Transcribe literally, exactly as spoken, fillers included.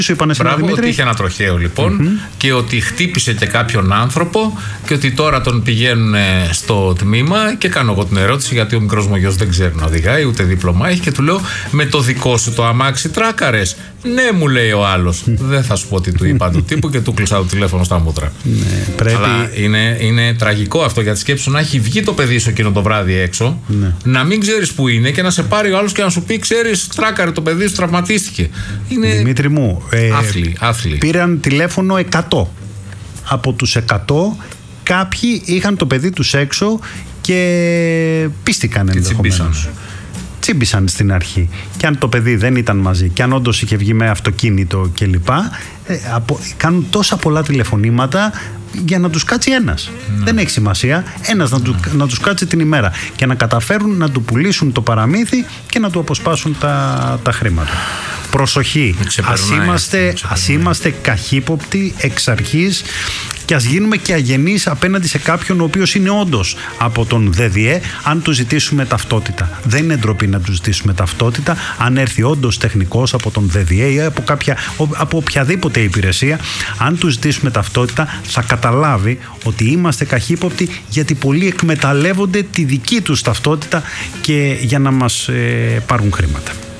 Σου είπανε σήμερα, Μπράβο, Δημήτρη. ότι είχε ένα τροχαίο λοιπόν mm-hmm. και ότι χτύπησε και κάποιον άνθρωπο και ότι τώρα τον πηγαίνουν στο τμήμα και κάνω εγώ την ερώτηση γιατί ο μικρός μου γιος δεν ξέρει να οδηγάει ούτε δίπλωμα έχει και του λέω με το δικό σου το αμάξι τράκαρες? Ναι, μου λέει ο άλλος. Δεν θα σου πω τι του είπα του τύπου και του κλείσα το τηλέφωνο στα μούτρα. Ναι, πρέπει... Αλλά είναι, είναι τραγικό αυτό γιατί σκέψου να έχει βγει το παιδί σου εκείνο το βράδυ έξω, ναι. να μην ξέρεις που είναι και να σε πάρει ο άλλος και να σου πει ξέρεις τράκαρε το παιδί σου, τραυματίστηκε. Είναι... Δημήτρη μου, ε, άθλοι, άθλοι. Πήραν τηλέφωνο εκατό. Από τους εκατό κάποιοι είχαν το παιδί τους έξω και πίστηκαν ενδεχομένως. Τσίμπησαν στην αρχή. Και αν το παιδί δεν ήταν μαζί και αν όντως είχε βγει με αυτοκίνητο κλπ. Ε, απο, κάνουν τόσα πολλά τηλεφωνήματα για να τους κάτσει ένας. Ναι. Δεν έχει σημασία. Ένας να, του, ναι. να τους κάτσει την ημέρα και να καταφέρουν να του πουλήσουν το παραμύθι και να του αποσπάσουν τα, τα χρήματα. Προσοχή. Ας είμαστε, ας είμαστε καχύποπτοι εξ αρχής και ας γίνουμε και αγενείς απέναντι σε κάποιον ο οποίος είναι όντως από τον ΔΔΕ αν του ζητήσουμε ταυτότητα. Δεν είναι ντροπή να του ζητήσουμε ταυτότητα αν έρθει όντως τεχνικός από τον ΔΔΕ ή από, κάποια, από οποιαδήποτε υπηρεσία. Αν του ζητήσουμε ταυτότητα θα καταλάβει ότι είμαστε καχύποπτοι γιατί πολλοί εκμεταλλεύονται τη δική τους ταυτότητα και για να μας ε, πάρουν χρήματα.